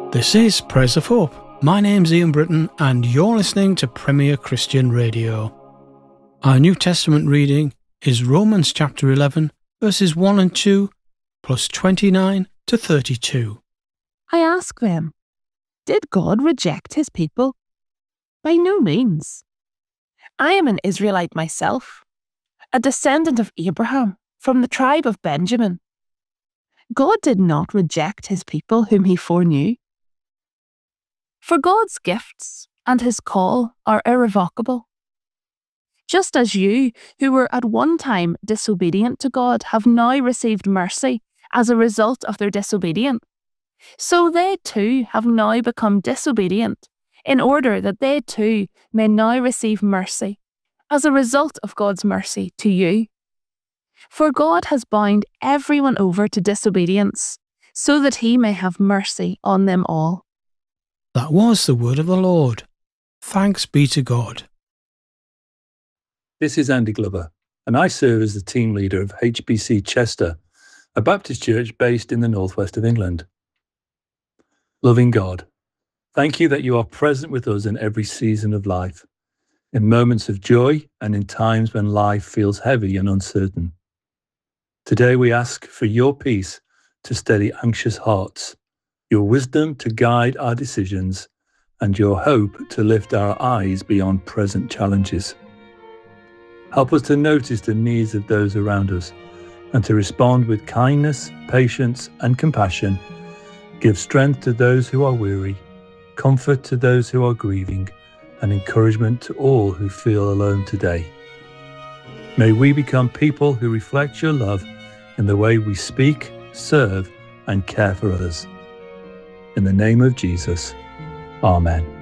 This is Prayers of Hope. My name's Ian Britton and you're listening to Premier Christian Radio. Our New Testament reading is Romans chapter 11, verses 1 and 2, plus 29 to 32. I ask them, did God reject his people? By no means. I am an Israelite myself, a descendant of Abraham from the tribe of Benjamin. God did not reject his people whom he foreknew. For God's gifts and his call are irrevocable. Just as you, who were at one time disobedient to God, have now received mercy as a result of their disobedience, so they too have now become disobedient, in order that they too may now receive mercy as a result of God's mercy to you. For God has bound everyone over to disobedience, so that he may have mercy on them all. That was the word of the Lord. Thanks be to God. This is Andy Glover, and I serve as the team leader of HBC Chester, a Baptist church based in the northwest of England. Loving God, thank you that you are present with us in every season of life, in moments of joy and in times when life feels heavy and uncertain. Today we ask for your peace to steady anxious hearts, your wisdom to guide our decisions, and your hope to lift our eyes beyond present challenges. Help us to notice the needs of those around us and to respond with kindness, patience, and compassion. Give strength to those who are weary, comfort to those who are grieving, and encouragement to all who feel alone today. May we become people who reflect your love in the way we speak, serve, and care for others. In the name of Jesus, Amen.